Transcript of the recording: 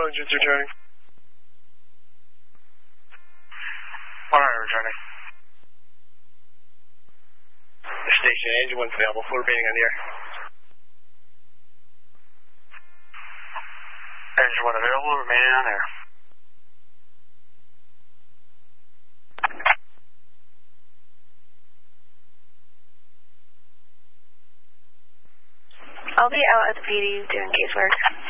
All engines returning. Alright, returning. Station, engine 1's available. Full remaining on the air. Engine 1 available, remaining on air. I'll be out at the PD doing casework.